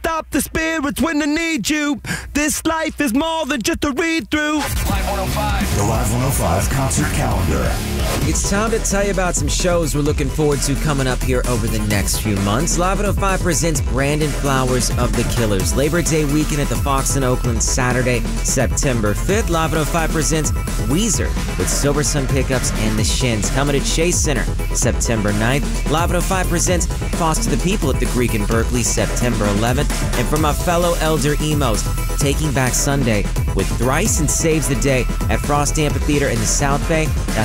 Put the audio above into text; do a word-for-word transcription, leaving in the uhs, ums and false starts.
stop the spirits when they need you. This life is more than just a read-through. Live one oh five. The Live one oh five concert calendar. It's time to tell you about some shows we're looking forward to coming up here over the next few months. Live one oh five presents Brandon Flowers of the Killers. Labor Day weekend at the Fox in Oakland, Saturday, September fifth. Live one oh five presents Weezer with Silver Sun Pickups and the Shins coming to Chase Center, September ninth. Live one oh five presents Foster the People at the Greek in Berkeley, September eleventh. And for my fellow elder emos, Taking Back Sunday with Thrice and Saves the Day at Frost Amphitheater in the South Bay. Now,